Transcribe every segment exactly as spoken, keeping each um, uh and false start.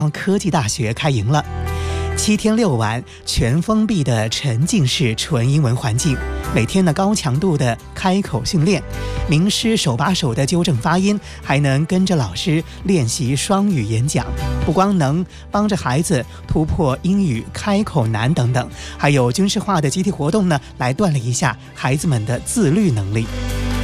科技大学开营了。七天六晚全封闭的沉浸式纯英文环境，每天的高强度的开口训练，名师手把手的纠正发音，还能跟着老师练习双语演讲。不光能帮着孩子突破英语开口难等等，还有军事化的集体活动呢，来锻炼一下孩子们的自律能力。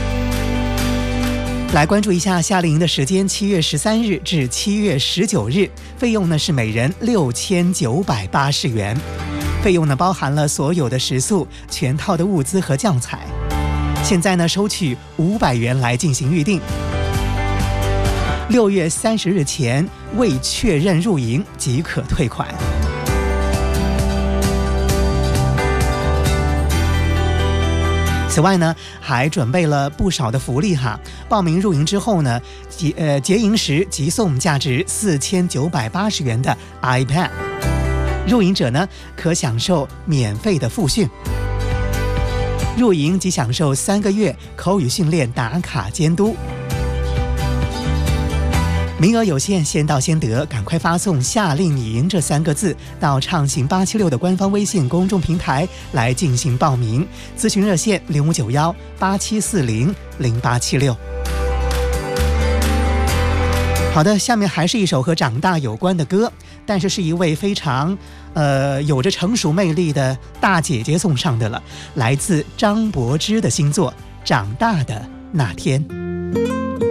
来关注一下夏令营的时间，七月十三日至七月十九日，费用呢是每人六千九百八十元，费用呢包含了所有的食宿、全套的物资和教材。现在呢收取五百元来进行预定，六月三十日前未确认入营即可退款。此外呢，还准备了不少的福利哈。报名入营之后呢，结呃结营时即送价值四千九百八十元的 iPad。入营者呢可享受免费的复训，入营即享受三个月口语训练打卡监督。名额有限，先到先得，赶快发送夏令营这三个字到畅行八七六的官方微信公众平台来进行报名。咨询热线零五九幺八七四零零八七六。好的，下面还是一首和长大有关的歌，但是是一位非常呃有着成熟魅力的大姐姐送上的了，来自张柏芝的新作《长大的那天》。